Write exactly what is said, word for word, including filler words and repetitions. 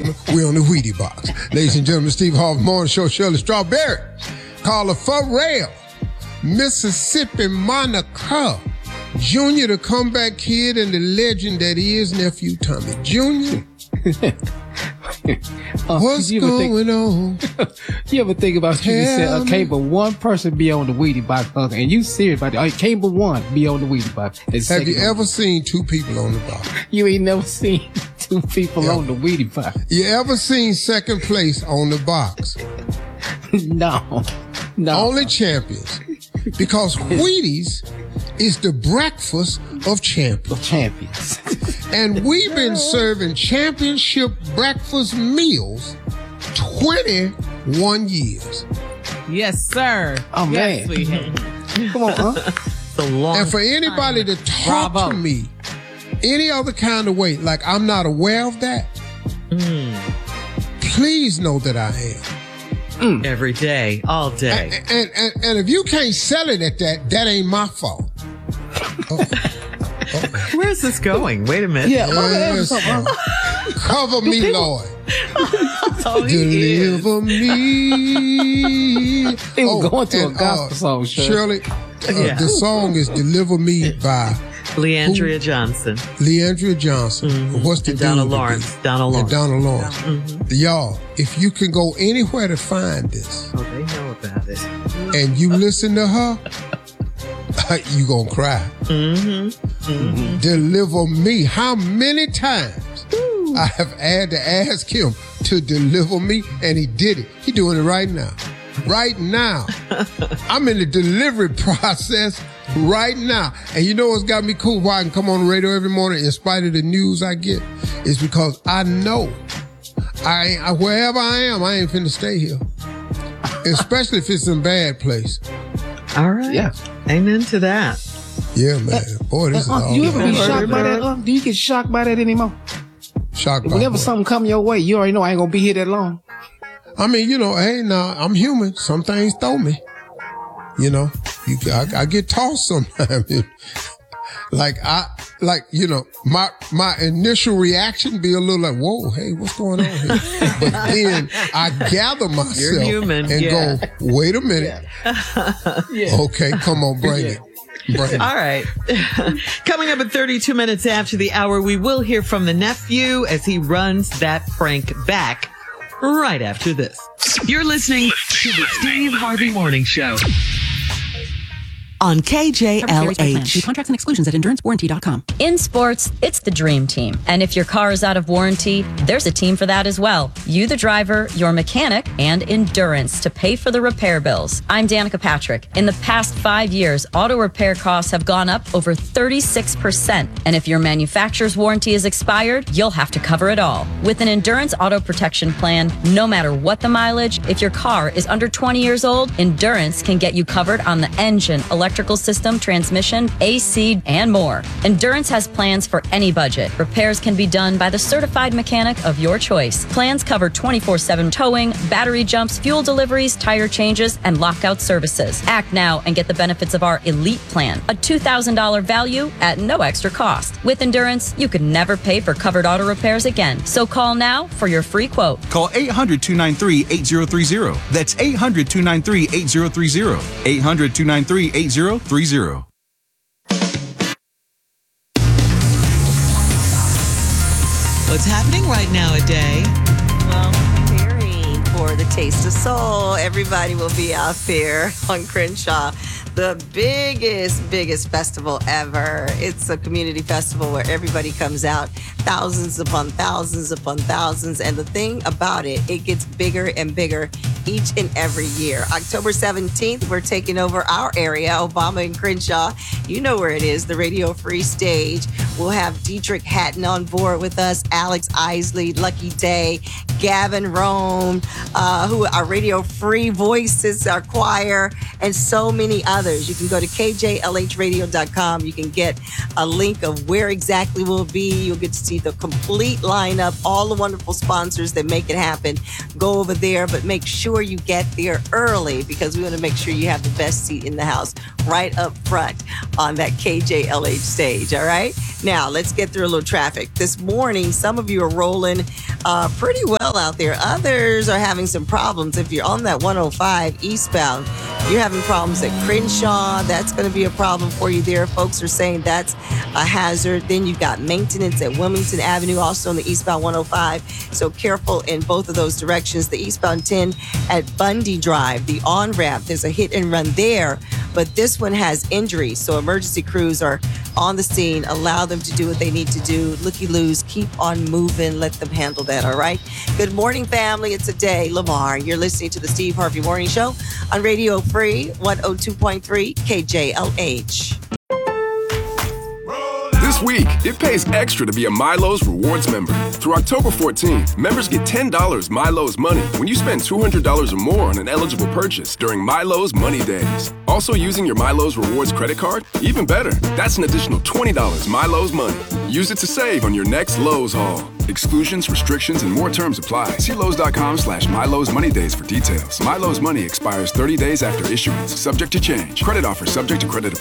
gentlemen, we're on the Wheatie Box. Ladies and gentlemen, Steve Harvey Morning Show, Shirley Strawberry, Carla Farrell, Mississippi Monica, Junior, the comeback kid, and the legend that is Nephew Tommy. Junior, uh, what's going think, on? You ever think about you said, uh, can't but one person be on the Wheatie Box, uh, and you serious about that? Can't but one be on the Wheatie Box. Have you ever seen two people on the box? You ain't never seen two people yeah. on the Wheatie Box. You ever seen second place on the box? No, no. Only champions. Because Wheaties is the breakfast of champions. Of champions. And we've been serving championship breakfast meals twenty-one years. Yes, sir. Oh, yes, man. We have. Come on, huh? It's a long And for anybody time. to talk Bravo. to me any other kind of way, like I'm not aware of that, mm. please know that I am. Mm. Every day, all day. And, and, and, and if you can't sell it at that, that ain't my fault. Oh. Oh. Where's this going? Wait a minute. Yeah, yes. Cover me, people... Lord. Oh, Deliver me. He was oh, going to and, a gospel uh, song, Shirley. Shirley, uh, yeah. the song is Deliver Me by Leandria who? Johnson. Leandria Johnson. Mm-hmm. What's the and Donna Lawrence. Donna Lawrence. And Donna Lawrence. Mm-hmm. Y'all, if you can go anywhere to find this. Oh, they know about it. And you listen to her, you gonna cry. Mm-hmm. Mm-hmm. Deliver me. How many times Ooh. I have had to ask him to deliver me, and he did it. He doing it right now. Right now. I'm in the delivery process right now. And you know what's got me cool? Why I can come on the radio every morning in spite of the news I get? Is because I know I, I wherever I am, I ain't finna stay here. Especially if it's in a bad place. All right. Yeah. Amen to that. Yeah, man. Boy, this uh, is uh, all you ever be about shocked by that? Uh, do you get shocked by that anymore? Shocked by Whenever what? something come your way, you already know I ain't gonna be here that long. I mean, you know, hey, now I'm human. Some things throw me. You know, you, I, I get tossed sometimes. Like I, like you know, my my initial reaction be a little like, "Whoa, hey, what's going on here?" But then I gather myself You're human, and yeah. go, "Wait a minute, Yeah. okay, come on, bring Yeah. it." Bring it. All right. Coming up at thirty-two minutes after the hour, we will hear from the nephew as he runs that prank back right after this. You're listening to the Steve Harvey Morning Show on K J L H. See contracts and exclusions at endurance warranty dot com. In sports, it's the dream team. And if your car is out of warranty, there's a team for that as well. You, the driver, your mechanic, and Endurance to pay for the repair bills. I'm Danica Patrick. In the past five years, auto repair costs have gone up over thirty-six percent. And if your manufacturer's warranty is expired, you'll have to cover it all. With an Endurance auto protection plan, no matter what the mileage, if your car is under twenty years old, Endurance can get you covered on the engine, electrical system, transmission, A C, and more. Endurance has plans for any budget. Repairs can be done by the certified mechanic of your choice. Plans cover twenty-four seven towing, battery jumps, fuel deliveries, tire changes, and lockout services. Act now and get the benefits of our Elite Plan, a two thousand dollars value at no extra cost. With Endurance, you could never pay for covered auto repairs again. So call now for your free quote. Call eight hundred, two nine three, eight zero three zero. That's eight hundred, two nine three, eight zero three zero. eight hundred, two nine three, eight zero three zero. What's happening right now, Aday? Well, preparing for the Taste of Soul. Everybody will be out there on Crenshaw. The biggest, biggest festival ever. It's a community festival where everybody comes out, thousands upon thousands upon thousands. And the thing about it, it gets bigger and bigger each and every year. October seventeenth, we're taking over our area, Obama and Crenshaw. You know where it is, the Radio Free Stage. We'll have Dietrich Hatton on board with us, Alex Isley, Lucky Day, Gavin Rome, uh, who are Radio Free Voices, our choir, and so many others. others. You can go to K J L H radio dot com. You can get a link of where exactly we'll be. You'll get to see the complete lineup, all the wonderful sponsors that make it happen. Go over there, but make sure you get there early because we want to make sure you have the best seat in the house right up front on that K J L H stage, all right? Now, let's get through a little traffic. This morning, some of you are rolling uh, pretty well out there. Others are having some problems. If you're on that one oh five eastbound, you're having problems at Crenshaw. That's going to be a problem for you there. Folks are saying that's a hazard. Then you've got maintenance at Wilmington Avenue, also on the eastbound one oh five. So careful in both of those directions. The eastbound ten at Bundy Drive, the on-ramp, there's a hit and run there, but this one has injuries. So emergency crews are on the scene. Allow them to do what they need to do. Looky-loos, keep on moving. Let them handle that, all right? Good morning, family. It's a day. Lamar, you're listening to the Steve Harvey Morning Show on Radio Free one oh two point three K J L H. This week, it pays extra to be a Milo's Rewards member. Through October fourteenth, members get ten dollars Milo's Money when you spend two hundred dollars or more on an eligible purchase during Milo's Money Days. Also using your Milo's Rewards credit card? Even better, that's an additional twenty dollars Milo's Money. Use it to save on your next Lowe's haul. Exclusions, restrictions, and more terms apply. See Lowe's.com slash Milo's Money Days for details. Milo's Money expires thirty days after issuance, subject to change. Credit offer subject to credit